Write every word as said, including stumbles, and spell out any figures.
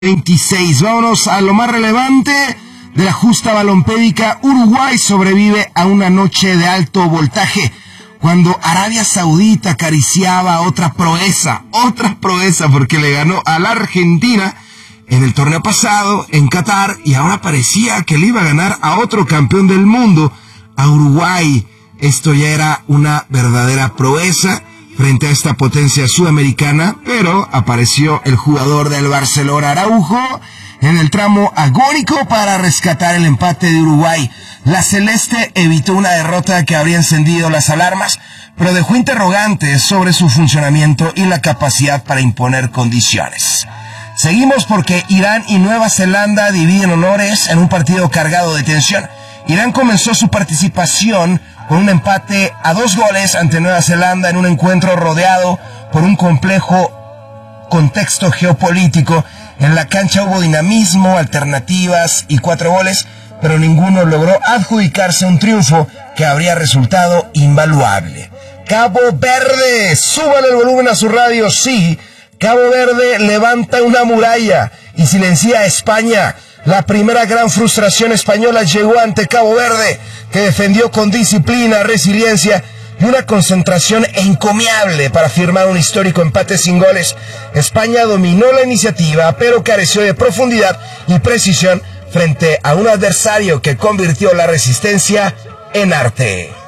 veintiséis. Vámonos a lo más relevante de la justa balompédica. Uruguay sobrevive a una noche de alto voltaje cuando Arabia Saudita acariciaba otra proeza, otra proeza porque le ganó a la Argentina en el torneo pasado en Qatar y ahora parecía que le iba a ganar a otro campeón del mundo, a Uruguay. Esto ya era una verdadera proeza frente a esta potencia sudamericana, pero apareció el jugador del Barcelona, Araujo, en el tramo agónico para rescatar el empate de Uruguay. La celeste evitó una derrota que habría encendido las alarmas, pero dejó interrogantes sobre su funcionamiento y la capacidad para imponer condiciones. Seguimos porque Irán y Nueva Zelanda dividen honores en un partido cargado de tensión. Irán comenzó su participación con un empate a dos goles ante Nueva Zelanda en un encuentro rodeado por un complejo contexto geopolítico. En la cancha hubo dinamismo, alternativas y cuatro goles, pero ninguno logró adjudicarse un triunfo que habría resultado invaluable. Cabo Verde, súbale el volumen a su radio, sí. Cabo Verde levanta una muralla y silencia a España. La primera gran frustración española llegó ante Cabo Verde, que defendió con disciplina, resiliencia y una concentración encomiable para firmar un histórico empate sin goles. España dominó la iniciativa, pero careció de profundidad y precisión frente a un adversario que convirtió la resistencia en arte.